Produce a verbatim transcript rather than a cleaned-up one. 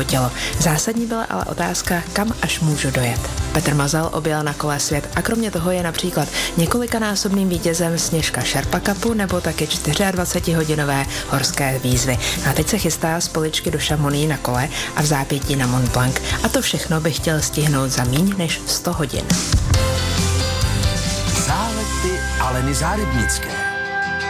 jeho tělo. Zásadní byla ale otázka, kam až můžu dojet. Petr Mazal objel na kole svět a kromě toho je například několikanásobným vítězem Sněžka Sherpa Cupu nebo taky dvacetičtyřhodinové horské výzvy. A teď se chystá z Poličky do Chamonix na kole a v zápětí na Mont Blanc. A to všechno bych chtěl stihnout za míň než sto hodin. Zálety Aleny Zárybnické.